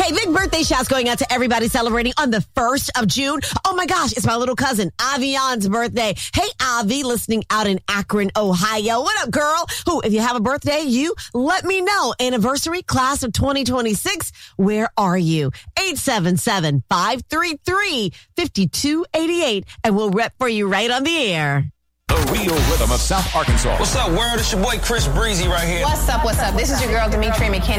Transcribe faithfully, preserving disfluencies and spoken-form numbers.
Hey, big birthday shouts going out to everybody celebrating on the first of June. Oh my gosh, it's my little cousin, Avian's birthday. Hey, Avi, listening out in Akron, Ohio. What up, girl? Who, if you have a birthday, you let me know. Anniversary class of twenty twenty-six. Where are you? eight seven seven, five three three, five two eight eight. And we'll rep for you right on the air. The real rhythm of South Arkansas. What's up, world? It's your boy Chris Breezy right here. What's up, what's up? This is your girl, Demetria McKinney.